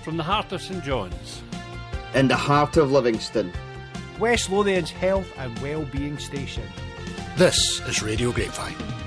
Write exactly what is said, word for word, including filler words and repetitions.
From the heart of St John's. In the heart of Livingston. West Lothian's health and well-being station. This is Radio Grapevine.